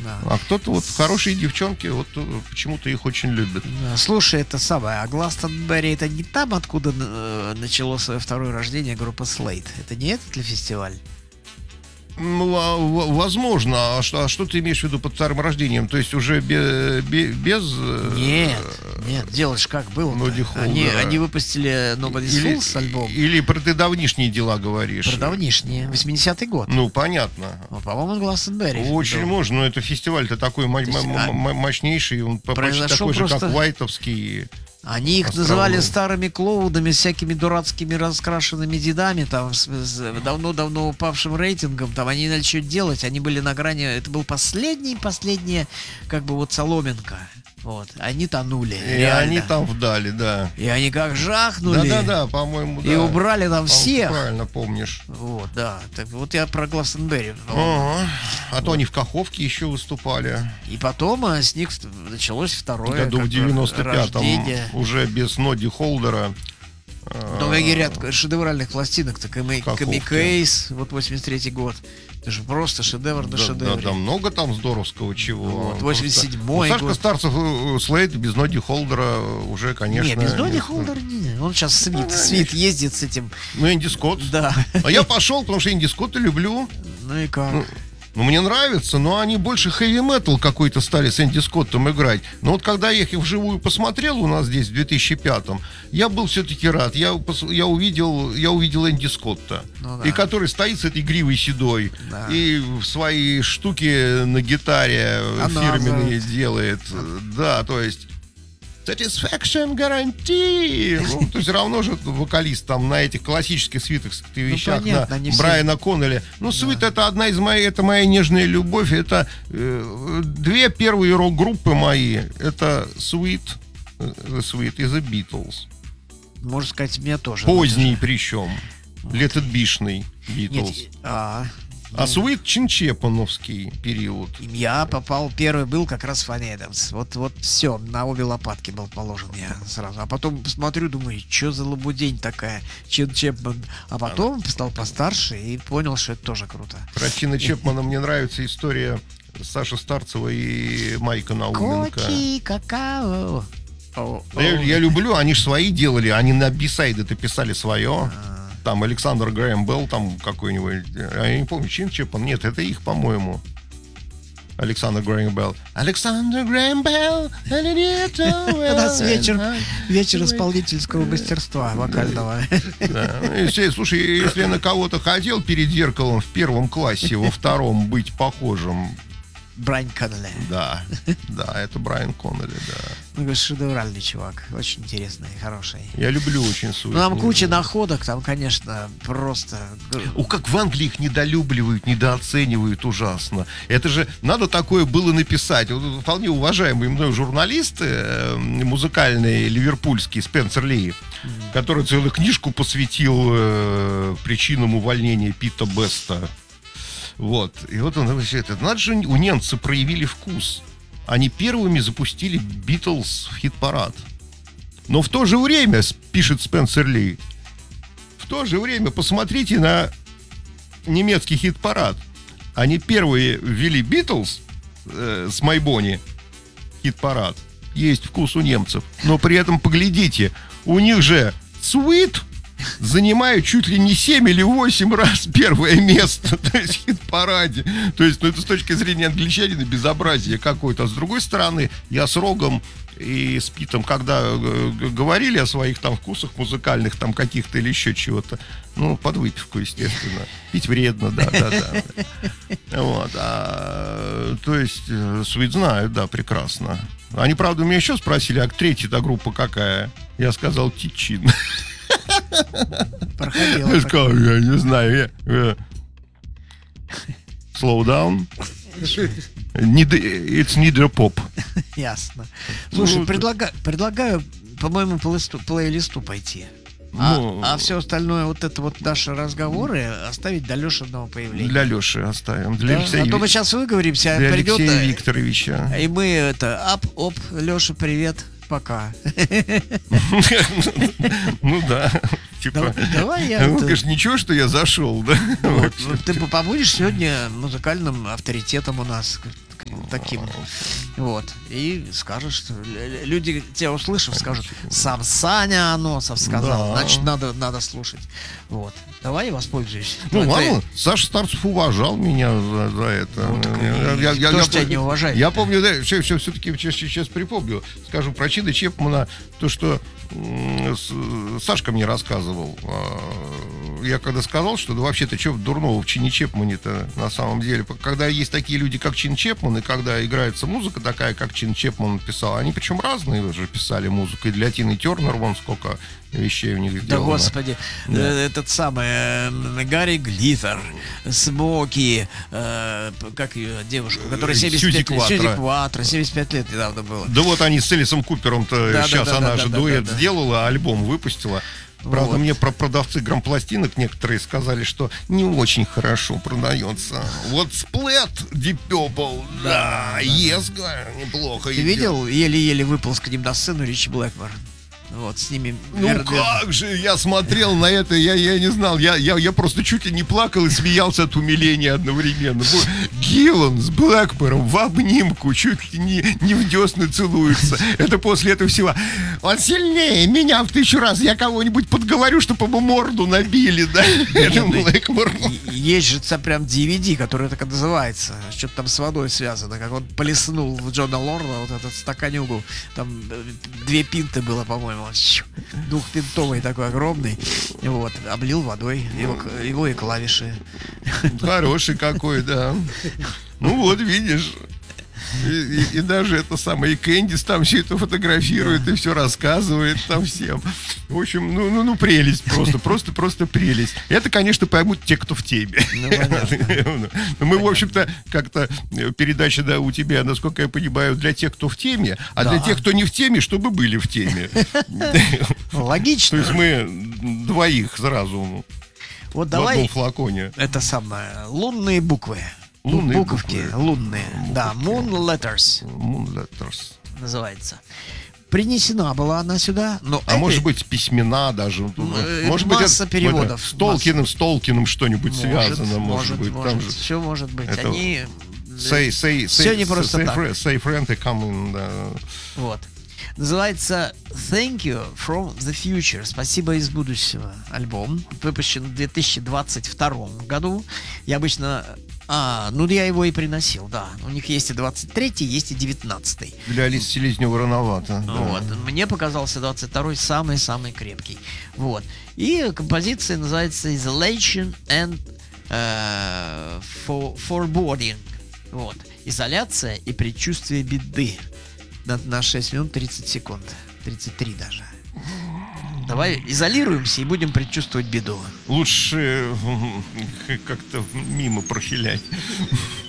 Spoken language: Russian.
Да. А кто-то вот хорошие девчонки, вот почему-то их очень любят. Да, слушай, это самое, а Гластонберри это не там, откуда начало свое второе рождение группа Slade? Это не этот ли фестиваль? Возможно. А что ты имеешь в виду под вторым рождением? То есть уже без... Нет, дело ж как было. Ноди Холдера. Они выпустили Nobody's Fools альбом. Или про ты давнишние дела говоришь? Про давнишние, 80-й год. Ну, понятно. Ну, по-моему, Гластонберри. Очень можно, но это фестиваль-то такой мощнейший, он почти такой же, как Вайтовский. Они их называли старыми клоунами, всякими дурацкими раскрашенными дедами, там, с давно-давно упавшим рейтингом, там, они начали что-то делать, они были на грани, это был последняя, как бы вот соломинка, вот, они тонули, и реально. Они там вдали, да. И они как жахнули. Да, по-моему, да. И убрали там всех. Правильно помнишь. Вот, да, так, вот я про Гластонберри. А то они в Каховке еще выступали. И потом с них началось второе году в 95-м рождение. уже без Ноди Холдера. Новый ряд шедевральных пластинок-то, Камикейс, вот 83-й год. Это же просто шедевр на шедевре. Да, много там здоровского чего. Вот, 87-й Сашка год. Старцев, Слейд без Ноди Холдера уже, конечно... Не, без Ноди Холдера не. Он сейчас Свит ездит с этим. Ну, Энди Скотт. Да. А я пошел, потому что Энди Скотта люблю. Ну и как? Ну, мне нравится, но они больше хэви-метал какой-то стали с Энди Скоттом играть. Но вот когда я их вживую посмотрел у нас здесь в 2005-м, я был все-таки рад. Я увидел Энди Скотта, Ну, да. и который стоит с этой гривой седой, Да. и свои штуки на гитаре фирменные делает. Да, то есть... Satisfaction guarantee. Ну, то есть равно же вокалист там на этих классических свитовских вещах, понятно, на Брайана Коннелли. Ну, свит это одна из моих, это моя нежная любовь. Это две первые рок-группы мои. Это The Sweet и The Beatles. Можно сказать, мне тоже. Поздний причем. Летотбишный Нет, Beatles. А Sweet Чинчепановский период. Я попал, первый был как раз Фанни Адамс. Вот все, на обе лопатки был положен я сразу. А потом смотрю, думаю, что за лабудень такая, Чин Чепман. А потом стал постарше и понял, что это тоже круто. Про Чина Чепмана мне нравится история Саши Старцева и Майка Науменко. Коки, какао. Я люблю, они же свои делали, они на бисайды это писали свое. Там Александр Грэм Белл, там какой-нибудь, я не помню, Чин Чепман, нет, это их, по-моему. Александр Грэм Белл. Александр Грэм Белл. У нас вечер исполнительского мастерства вокального. Слушай, если я на кого-то хотел перед зеркалом в первом классе, во втором быть похожим. Брайан Коннелли. Да, это Брайан Коннелли, да. Ну, шедевральный чувак, очень интересный, хороший. Я люблю очень Суит. Ну, там куча находок, там, конечно, просто... Как в Англии их недолюбливают, недооценивают ужасно. Это же надо такое было написать. Вот, вполне уважаемый мной журналист музыкальный ливерпульский Спенсер Ли, который целую книжку посвятил причинам увольнения Пита Беста. Вот. И вот он говорит, надо же, у немцев проявили вкус. Они первыми запустили Битлз в хит-парад. Но в то же время, пишет Спенсер Ли, в то же время посмотрите на немецкий хит-парад. Они первые ввели Битлз с Майбони хит-парад. Есть вкус у немцев. Но при этом поглядите, у них же Sweet занимают чуть ли не 7 или 8 раз первое место, то есть в хит-параде. То есть, это с точки зрения англичанина безобразие какое-то. А с другой стороны, я с Рогом и с Питом, когда говорили о своих там вкусах музыкальных, там каких-то или еще чего-то, ну, под выпивку, естественно. Пить вредно, да. Вот. То есть, Sweet знают, да, прекрасно. Они, правда, меня еще спросили, а третья-то группа какая? Я сказал, Тичин. Проходила. Я сказал, я не знаю. Slow down. It's neither pop. Ясно. Слушай, предлагаю, по-моему, по плейлисту пойти. А все остальное, вот это вот наши разговоры оставить до Лешиного появления. Для Леши оставим. Для а то мы сейчас выговоримся, для придет Алексея Викторовича. И мы оп, Леша, привет, пока. Ну да. Типа, давай я... Ну, конечно, ничего, что я зашел, да? Ты побудешь сегодня музыкальным авторитетом у нас. таким. Вот. И скажешь, что люди тебя услышав, скажут, сам Саня Аносов сказал, Да. значит, надо слушать. Вот. Давай я воспользуюсь. Ну Твоей- ладно, Саша Старцев уважал меня за это. Ну, так и кто ж тебя не уважает? Я помню, да, все-таки сейчас припомню, скажу про Чина Чепмана, то, что Сашка мне рассказывал. Я когда сказал, что да вообще-то что дурного в Чине Чепмане-то на самом деле, когда есть такие люди, как Чин Чепман, и когда играется музыка такая, как Чин Чепман писал, они причем разные уже писали музыку, и для Тины Тернер вон сколько вещей у них Да сделано. господи, этот самый Гарри Глиттер, Смоки, как ее девушка, которая 75 Сьюзи лет, Кватро. Сьюзи Кватро, 75 лет недавно было. Да вот они с Элисом Купером-то Да, сейчас да, она да, же да, дуэт да, да. сделала, альбом выпустила. Правда, Вот. мне продавцы грампластинок некоторые сказали, что не очень хорошо продается. Вот Splat, Deep Purple, да, Yes, неплохо Ты идет. видел, еле-еле выполз к ним на сцену Ричи Блэкмор. Вот, с ними... Ну как же, я смотрел на это, я не знал, я просто чуть ли не плакал и смеялся от умиления одновременно. Гиллан с Блэкмором в обнимку, чуть ли не в десны целуются. Это после этого всего. Он сильнее меня в 1000 раз, я кого-нибудь подговорю, чтобы ему морду набили, да? Это Блэкмор. Есть же прям DVD, который так и называется. Что-то там с водой связано. Как он плеснул в Джона Лорна вот этот стаканюгу. Там 2 пинты было, по-моему. Двухпинтовый такой огромный. Вот. Облил водой его и клавиши. Хороший какой, да. Ну вот, видишь. И даже это самое, и Кэндис там все это фотографирует и все рассказывает там всем. В общем, ну прелесть просто прелесть. Это, конечно, поймут те, кто в теме. Но мы, в общем-то, как-то передача, да, у тебя, насколько я понимаю, для тех, кто в теме, а для тех, кто не в теме, чтобы были в теме. То Логично. есть мы двоих сразу Вот в одном давай флаконе. это самое. Лунные буквы. Лунные Буковки буквы. лунные. Да, Moon Letters Moon Letters. называется. Принесена была она сюда, но А может быть, письмена даже. Может быть, масса это переводов. с Толкиным что-нибудь связано, может быть. Там же все может быть. это Они Всё не просто так. Say friend and come in, да. вот. Называется Thank You from the Future. Спасибо из будущего. Альбом выпущен в 2022 году. Я обычно... я его и приносил, да. У них есть и 23-й, есть и 19-й. Для Алисы Селезнёва рановато. Да. Вот. Мне показался 22-й самый-самый крепкий. Вот. И композиция называется Isolation and Foreboding. Вот. Изоляция и предчувствие беды. На 6 минут 30 секунд. 33 даже. Давай изолируемся и будем предчувствовать беду. Лучше как-то мимо прохилять.